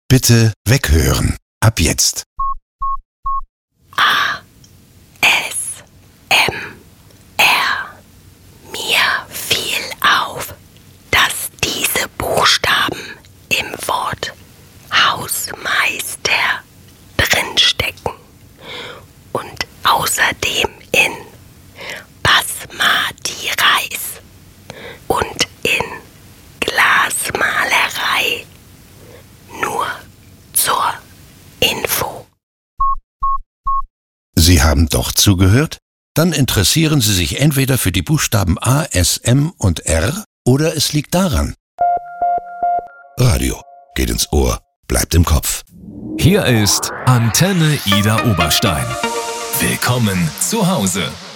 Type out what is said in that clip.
Bitte weghören. Ab jetzt. ASMR. Mir fiel auf, dass diese Buchstaben im Wort Hausmeister drinstecken und außerdem in Basmati Reis und in Glasmalerei. Nur zur Info. Sie haben doch zugehört? Dann interessieren Sie sich entweder für die Buchstaben A, S, M und R oder es liegt daran. Radio geht ins Ohr, bleibt im Kopf. Hier ist Antenne Ida Oberstein. Willkommen zu Hause.